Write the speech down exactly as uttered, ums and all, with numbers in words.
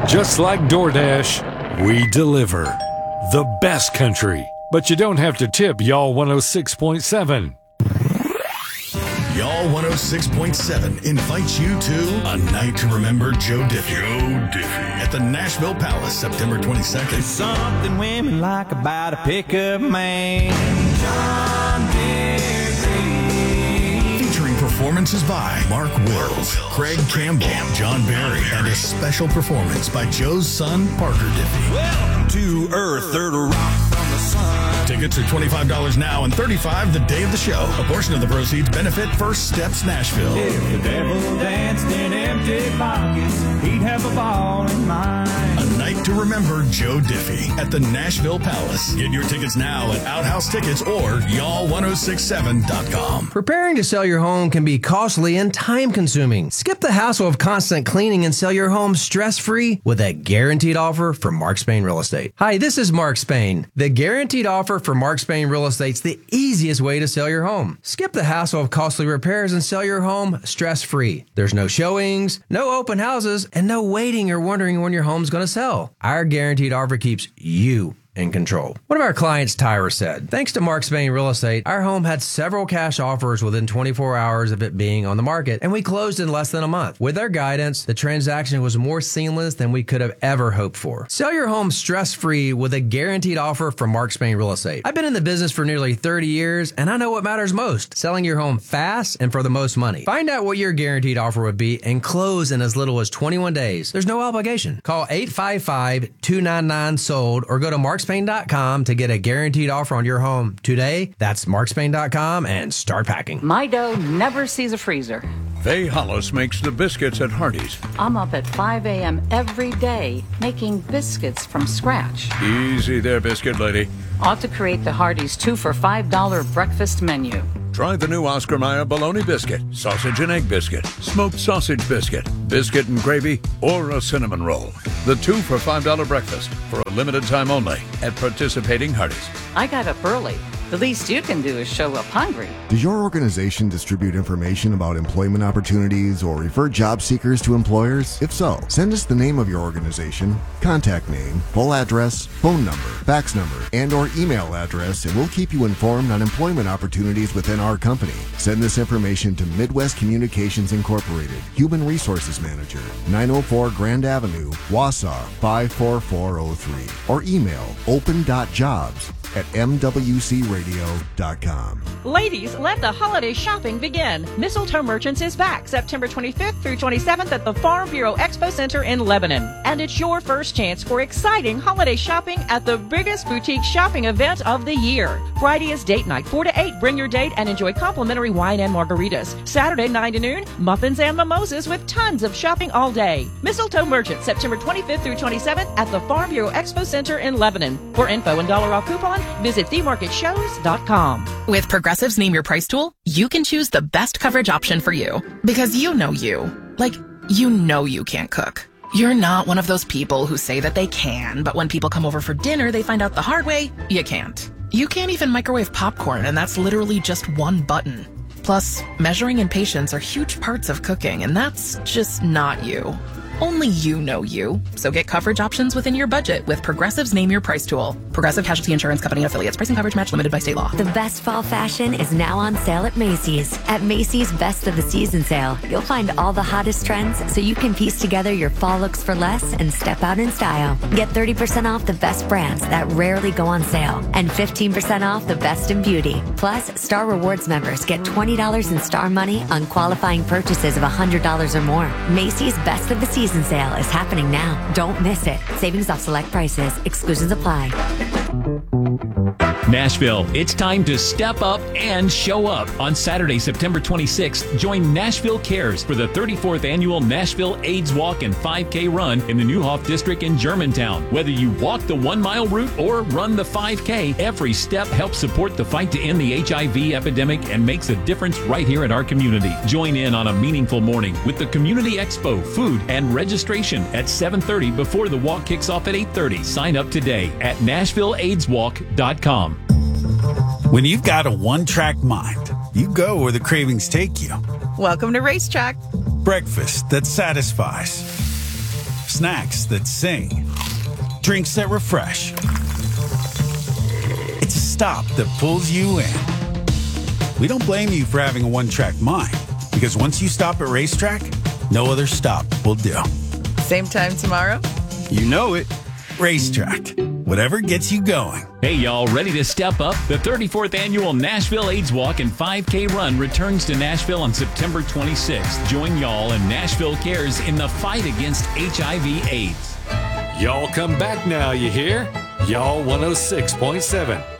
Just like DoorDash, we deliver the best country. But you don't have to tip Y'all one oh six point seven. Y'all one oh six point seven invites you to A Night to Remember Joe Diffie. Joe Diffie. At the Nashville Palace, September twenty-second. There's something women like about a pickup man. John Diffie. Featuring performances by Mark Wills, Craig Campbell, John Barry, and a special performance by Joe's son, Parker Diffie. Welcome to Earth, third rock from the sun. Tickets are twenty-five dollars now and thirty-five dollars the day of the show. A portion of the proceeds benefit First Steps Nashville. If the devil danced in empty pockets, he'd have a ball in mine. A Night to Remember Joe Diffie at the Nashville Palace. Get your tickets now at Outhouse Tickets or y'all ten sixty-seven dot com. Preparing to sell your home can be costly and time-consuming. Skip the hassle of constant cleaning and sell your home stress-free with a guaranteed offer from Mark Spain Real Estate. Hi, this is Mark Spain. The guaranteed offer for Mark Spain Real Estate's the easiest way to sell your home. Skip the hassle of costly repairs and sell your home stress-free. There's no showings, no open houses, and no waiting or wondering when your home's going to sell. Our guaranteed offer keeps you in control. One of our clients, Tyra, said, thanks to Mark Spain Real Estate, our home had several cash offers within twenty-four hours of it being on the market, and we closed in less than a month. With their guidance, the transaction was more seamless than we could have ever hoped for. Sell your home stress-free with a guaranteed offer from Mark Spain Real Estate. I've been in the business for nearly thirty years, and I know what matters most, selling your home fast and for the most money. Find out what your guaranteed offer would be and close in as little as twenty-one days. There's no obligation. Call eight five five, two nine nine, sold or go to mark spain dot com to get a guaranteed offer on your home today. That's mark spain dot com and start packing. My dough never sees a freezer. Faye Hollis makes the biscuits at Hardee's. I'm up at five a.m. every day making biscuits from scratch. Easy there, biscuit lady. Ought to create the Hardee's two for five dollar breakfast menu. Try the new Oscar Mayer bologna biscuit, sausage and egg biscuit, smoked sausage biscuit, biscuit and gravy, or a cinnamon roll. The two for five dollar breakfast for a limited time only at participating Hardee's. I got up early. The least you can do is show up hungry. Does your organization distribute information about employment opportunities or refer job seekers to employers? If so, send us the name of your organization, contact name, full address, phone number, fax number, and or email address, and we'll keep you informed on employment opportunities within our company. Send this information to Midwest Communications Incorporated, Human Resources Manager, nine oh four Grand Avenue, Wausau five four four oh three, or email open dot jobs at m w c radio dot com. Ladies, let the holiday shopping begin. Mistletoe Merchants is back September twenty-fifth through twenty-seventh at the Farm Bureau Expo Center in Lebanon. And it's your first chance for exciting holiday shopping at the biggest boutique shopping event of the year. Friday is date night, four to eight. Bring your date and enjoy complimentary wine and margaritas. Saturday, nine to noon, muffins and mimosas with tons of shopping all day. Mistletoe Merchants, September twenty-fifth through twenty-seventh at the Farm Bureau Expo Center in Lebanon. For info and dollar off coupon, visit the market shows dot com. With Progressive's Name Your Price tool, you can choose the best coverage option for you. Because you know you. Like, you know you can't cook. You're not one of those people who say that they can, but when people come over for dinner, they find out the hard way, you can't. You can't even microwave popcorn, and that's literally just one button. Plus, measuring and patience are huge parts of cooking, and that's just not you. Only you know you. So get coverage options within your budget with Progressive's Name Your Price tool. Progressive Casualty Insurance Company and affiliates. Pricing coverage match limited by state law. The best fall fashion is now on sale at Macy's. At Macy's Best of the Season sale, you'll find all the hottest trends so you can piece together your fall looks for less and step out in style. Get thirty percent off the best brands that rarely go on sale and fifteen percent off the best in beauty. Plus, Star Rewards members get twenty dollars in Star Money on qualifying purchases of one hundred dollars or more. Macy's Best of the Season sale is happening now. Don't miss it. Savings off select prices. Exclusions apply. Nashville, it's time to step up and show up. On Saturday, September twenty-sixth, join Nashville Cares for the thirty-fourth Annual Nashville AIDS Walk and five K Run in the Neuhoff District in Germantown. Whether you walk the one-mile route or run the five K, every step helps support the fight to end the H I V epidemic and makes a difference right here at our community. Join in on a meaningful morning with the Community Expo, food, and registration at seven thirty before the walk kicks off at eight thirty. Sign up today at nashville aids walk dot com. When you've got a one-track mind, you go where the cravings take you. Welcome to Racetrack. Breakfast that satisfies. snacks that sing, drinks that refresh. It's a stop that pulls you in. We don't blame you for having a one-track mind, because once you stop at Racetrack, no other stop will do. Same time tomorrow? You know it. Racetrack. Whatever gets you going. Hey, y'all, ready to step up? The thirty-fourth Annual Nashville AIDS Walk and five K Run returns to Nashville on September twenty-sixth. Join y'all and Nashville Cares in the fight against H I V AIDS. Y'all come back now, you hear? Y'all one oh six point seven.